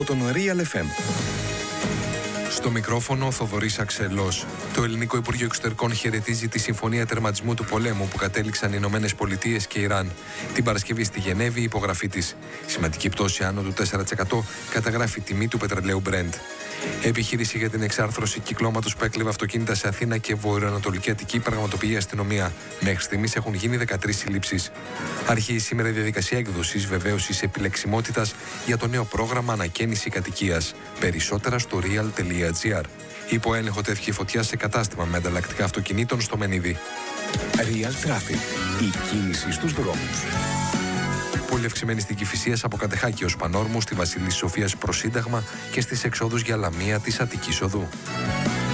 Τον Real FM. Στο μικρόφωνο ο Θοδωρής Αξελός. Το Ελληνικό Υπουργείο Εξωτερικών χαιρετίζει τη συμφωνία τερματισμού του πολέμου που κατέληξαν οι Ηνωμένες Πολιτείες και Ιράν. Την Παρασκευή στη Γενέβη η υπογραφή της. Σημαντική πτώση άνω του 4% καταγράφει η τιμή του πετρελαίου Brent. Επιχείρηση για την εξάρθρωση κυκλώματος που έκλεβε αυτοκίνητα σε Αθήνα και Βορειοανατολική Αττική πραγματοποιεί η αστυνομία. Μέχρι στιγμής έχουν γίνει 13 συλλήψεις. Αρχίζει σήμερα η διαδικασία έκδοσης βεβαίωσης επιλεξιμότητας για το νέο πρόγραμμα ανακαίνιση κατοικίας. Περισσότερα στο real.gr. Υπό έλεγχο τέθηκε φωτιά σε κατάστημα με ανταλλακτικά αυτοκινήτων στο Μενίδη. Real Traffic. Η κίνηση στους δρόμους. Πολύ αυξημένη στην Κηφισίας από Κατεχάκη ως Πανόρμου, στη Βασιλής Σοφίας προς Σύνταγμα και στις εξόδους για Λαμία της Αττικής Οδού.